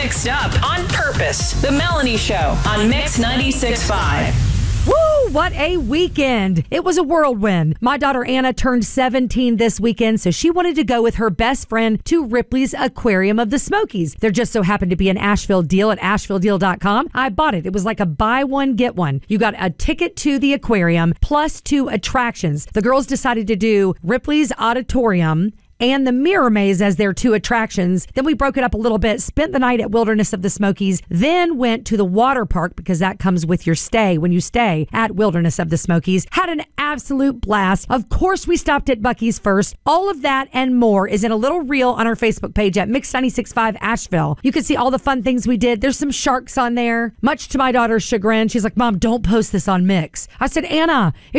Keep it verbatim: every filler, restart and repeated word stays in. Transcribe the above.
mixed up on purpose. The Melanie Show on Mix ninety-six point five. Woo, what a weekend. It was a whirlwind. My daughter Anna turned seventeen this weekend, so she wanted to go with her best friend to Ripley's Aquarium of the Smokies. There just so happened to be an Asheville deal at asheville deal dot com. I bought it. It was like a buy one, get one. You got a ticket to the aquarium plus two attractions. The girls decided to do Ripley's Auditorium and the Mirror Maze as their two attractions. Then we broke it up a little bit, spent the night at Wilderness of the Smokies, then went to the water park because that comes with your stay when you stay at Wilderness of the Smokies. Had an absolute blast. Of course, we stopped at Buc-ee's first. All of that and more is in a little reel on our Facebook page at Mix ninety-six point five Asheville. You can see all the fun things we did. There's some sharks on there. Much to my daughter's chagrin, she's like, Mom, don't post this on Mix. I said, Anna,